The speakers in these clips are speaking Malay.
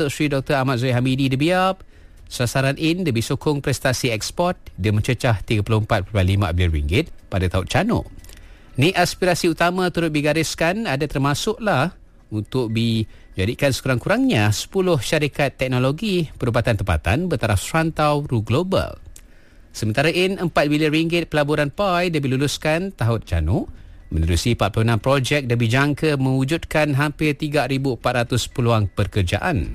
Sri Dr. Ahmad Zahid Hamidi Debiab, sasaran in lebih sokong prestasi ekspor dia mencecah RM34.5 bilion pada tahun canuk. Ni aspirasi utama turut digariskan ada termasuklah untuk dijadikan sekurang-kurangnya 10 syarikat teknologi perubatan tempatan bertaraf serantau ru global. Sementara in RM4 bilion pelaburan PAI diluluskan tahun canuk menerusi 46 projek dan dijangka mewujudkan hampir 3,400 peluang pekerjaan.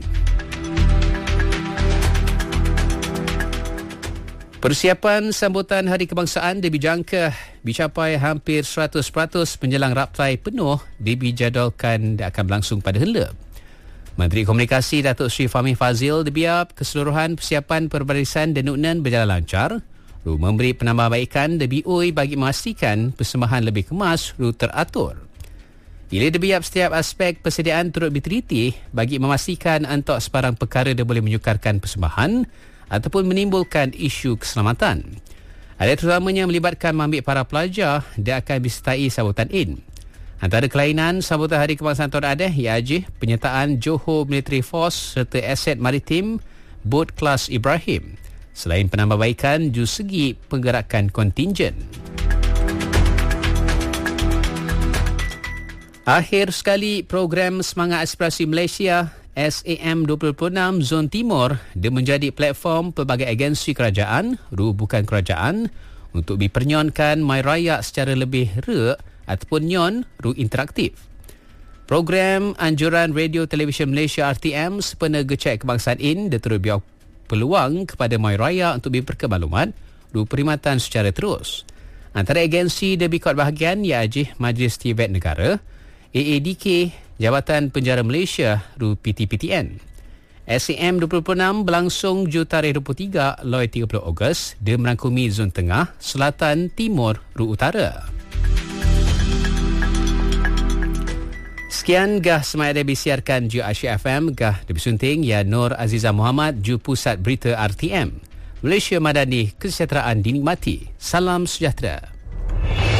Persiapan sambutan Hari Kebangsaan dijangka dicapai hampir 100% menjelang raptai penuh dijadualkan akan berlangsung pada hela. Menteri Komunikasi Datuk Seri Fahmi Fazil Debiab keseluruhan persiapan perbarisan dan nunan berjalan lancar, memberi penambahbaikan DBUI bagi memastikan persembahan lebih kemas teratur. Ia Debiab setiap aspek persediaan turut diteliti bagi memastikan antok sebarang perkara dia boleh menyukarkan persembahan ataupun menimbulkan isu keselamatan. Ada terutamanya melibatkan mengambil para pelajar dia akan disertai sambutan in. Antara kelainan sambutan Hari Kebangsaan tahun adah ialah penyertaan Johor Military Force serta aset maritim bot kelas Ibrahim. Selain penambahbaikan juga segi penggerakan kontingen. Akhir sekali program Semangat Aspirasi Malaysia SAM 2026 Zon Timur dia menjadi platform pelbagai agensi kerajaan, bukan kerajaan untuk dipernyonkan mai rakyat secara lebih ataupun nyon interaktif. Program Anjuran Radio Televisyen Malaysia RTM sepena gecek kebangsaan in dia terus biar peluang kepada mai rakyat untuk diberi maklumat perkhidmatan secara terus. Antara agensi dia bikot bahagian ialah Majlis Tibet Negara, AADK, Jabatan Penjara Malaysia PTPTN. SAM 2026 berlangsung tarikh 23 hingga 30 Ogos. Dia merangkumi zon tengah, selatan, timur, utara. Sekian gah semaya disiarkan ju Asia FM gah disunting ya Nur Azizah Muhammad ju Pusat Berita RTM. Malaysia Madani, kesejahteraan dinikmati. Salam sejahtera.